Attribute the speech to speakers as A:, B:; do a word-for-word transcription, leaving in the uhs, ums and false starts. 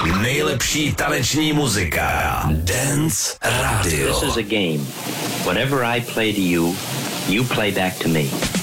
A: Nejlepší taneční muzika. Dance Radio.
B: This is a game. Whatever I play to you, you play back to me.